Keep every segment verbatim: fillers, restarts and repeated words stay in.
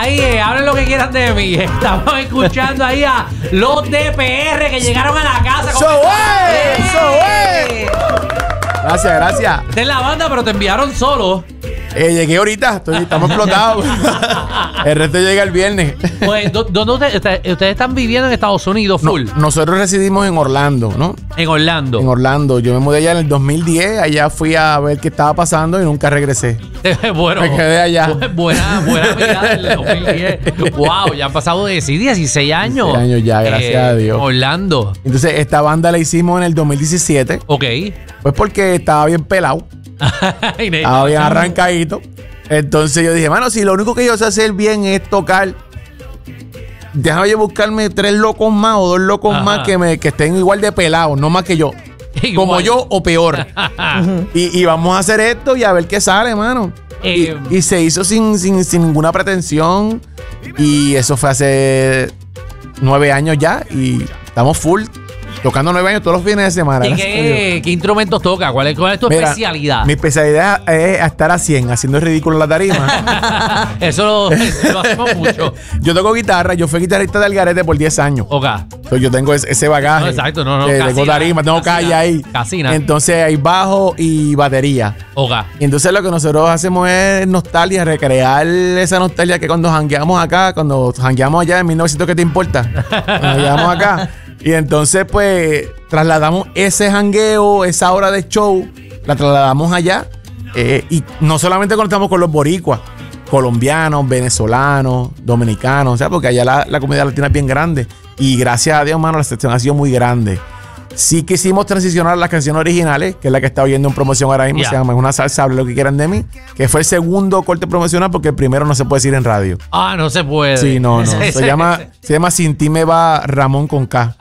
ahí, eh, hablen lo que quieran de mí. Estamos escuchando ahí a los D P R que llegaron a la casa. ¡So wey! ¡So wey! Gracias, gracias. Esta es la banda, pero te enviaron solo. Eh, llegué ahorita, estoy, estamos explotados. El resto llega el viernes. Pues, ¿dónde ustedes, ustedes, ustedes están viviendo en Estados Unidos full? No, nosotros residimos en Orlando, ¿no? En Orlando. En Orlando. Yo me mudé allá en el dos mil diez. Allá fui a ver qué estaba pasando y nunca regresé. Bueno, me quedé allá. Buena, buena mirada del dos mil diez. Wow, ya han pasado de sí, dieciséis años. dieciséis años ya, gracias eh, a Dios. Orlando. Entonces, esta banda la hicimos en el dos mil diecisiete. Ok. Pues porque estaba bien pelado. Estaba bien arrancadito. Entonces yo dije, mano, si lo único que yo sé hacer bien es tocar, déjame yo buscarme tres locos más o dos locos Ajá. más que, me, que estén igual de pelados, no más que yo. Igual. Como yo o peor. y, y vamos a hacer esto y a ver qué sale, mano. Eh, y, y se hizo sin, sin, sin ninguna pretensión. Y eso fue hace nueve años ya. Y estamos full. Tocando nueve años todos los fines de semana. ¿Y qué, qué instrumentos toca? ¿Cuál es, cuál es tu Mira, especialidad? Mi especialidad es estar a cien, haciendo el ridículo en la tarima. Eso lo, eso lo hacemos mucho. Yo toco guitarra. Yo fui guitarrista de Algarete por diez años. Ok. Entonces yo tengo ese, ese bagaje. No, exacto. No, no. De, tengo tarima, tengo calle ahí. Casina. Entonces hay bajo y batería. Ok. Y entonces lo que nosotros hacemos es nostalgia, recrear esa nostalgia que cuando jangueamos acá, cuando jangueamos allá en mil novecientos, ¿qué te importa? Cuando llegamos acá. Y entonces, pues, trasladamos ese jangueo, esa hora de show, la trasladamos allá. Eh, y no solamente conectamos con los boricuas, colombianos, venezolanos, dominicanos, o sea, porque allá la, la comunidad latina es bien grande. Y gracias a Dios, mano, la sección ha sido muy grande. Sí quisimos transicionar a las canciones originales, que es la que está oyendo en promoción ahora mismo, yeah. Se llama Es una salsa, hable lo que quieran de mí, que fue el segundo corte promocional porque el primero no se puede decir en radio. Ah, no se puede. Sí, no, no. Se llama, se llama Sin ti me va Ramón con K.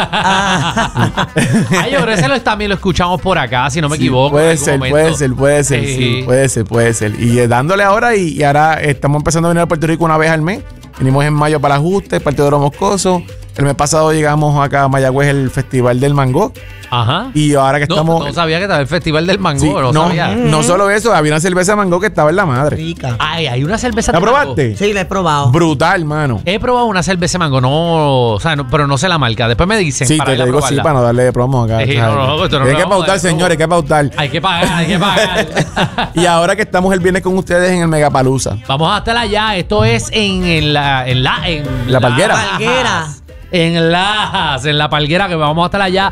Ay, yo creo que ese también lo escuchamos por acá, si no me sí, equivoco. Puede ser, puede ser, puede ser, sí. sí, puede ser, puede ser. Y eh, dándole ahora, y, y ahora estamos empezando a venir a Puerto Rico una vez al mes. Venimos en mayo para Ajuste, Partido de los Moscosos. El mes pasado llegamos acá a Mayagüez, el Festival del Mango. Ajá. Y ahora que no, estamos... No sabía que estaba el Festival del Mango. Sí, no, no, sabía. no solo eso, había una cerveza de mango que estaba en la madre. Rica. Ay, hay una cerveza de mango. ¿La probaste? Sí, la he probado. Brutal, mano. He probado una cerveza de mango, no, o sea, no, pero no sé la marca. Después me dicen. Sí, para te, te digo sí, para no darle de promo acá. Sí, no, no, no, no, hay que pautar, señores, hay que pautar. Hay que pagar, hay que pagar. Y ahora que estamos el viernes con ustedes en el Megapalooza. Vamos a estar allá. Esto es en, en la... En la, en la Palguera. La Palguera. En Lajas, en la Palguera, que vamos a estar allá.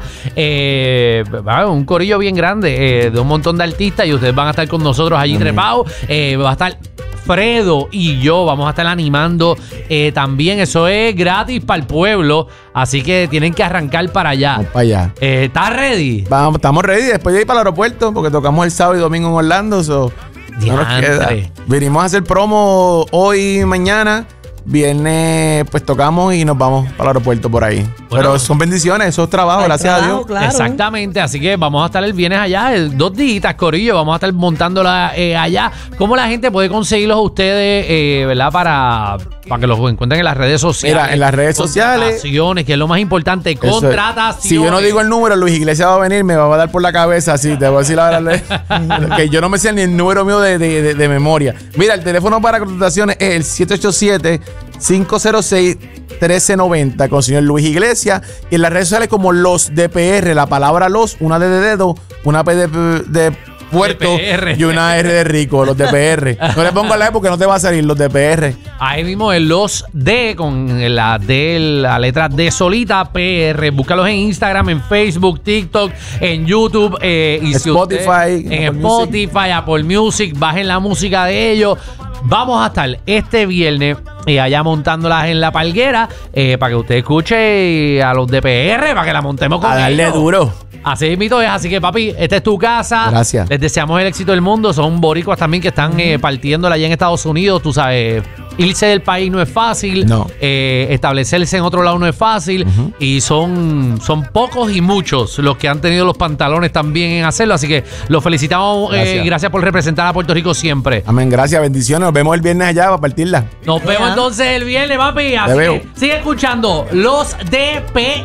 Eh, un corillo bien grande eh, de un montón de artistas y ustedes van a estar con nosotros allí trepados. Eh, va a estar Fredo y yo, vamos a estar animando eh, también. Eso es gratis para el pueblo, así que tienen que arrancar para allá. Vamos para allá. Eh, ¿Estás ready? Vamos, estamos ready. Después de ir para el aeropuerto, porque tocamos el sábado y domingo en Orlando. So, no nos queda. Venimos a hacer promo hoy y mañana. Viernes, pues tocamos y nos vamos para el aeropuerto por ahí. Bueno, pero son bendiciones, eso es trabajo, gracias trabajo, a Dios. Claro. Exactamente, así que vamos a estar el viernes allá, el, dos días, corillo, vamos a estar montándola eh, allá. ¿Cómo la gente puede conseguirlos a ustedes, eh, verdad, para, para que los encuentren en las redes sociales? Mira, en las redes sociales. Contrataciones, que es lo más importante, contrataciones. Si yo no digo el número, Luis Iglesias va a venir, me va a dar por la cabeza, así, te voy a decir la verdad. Que yo no me sé ni el número mío de, de, de, de memoria. Mira, el teléfono para contrataciones es el siete ocho siete, cinco cero seis, uno tres nueve cero con el señor Luis Iglesias. Y en las redes sociales como los D P R, la palabra los, una D de dedo, una P de, de puerto D P R y una R de rico, los D P R. No le pongo la E porque no te va a salir los D P R. Ahí mismo el los D con la D, la letra D solita, P R. Búscalos en Instagram, en Facebook, TikTok, en YouTube, eh, y Spotify, si usted, en Apple Spotify, Music. Apple Music, bajen la música de ellos. Vamos a estar este viernes eh, allá montándolas en la Palguera eh, para que usted escuche a los D P R, para que la montemos con a darle ellos. Duro. Así mismo es, así que papi, esta es tu casa. Gracias. Les deseamos el éxito del mundo. Son boricuas también que están eh, partiéndola allá en Estados Unidos. Tú sabes, irse del país no es fácil. No. Eh, establecerse en otro lado no es fácil. Uh-huh. Y son, son pocos y muchos los que han tenido los pantalones también en hacerlo. Así que los felicitamos. Gracias, eh, gracias por representar a Puerto Rico siempre. Amén, gracias, bendiciones. Nos vemos el viernes allá para partirla. Nos vemos entonces el viernes, papi. Así Te veo. que sigue escuchando los D P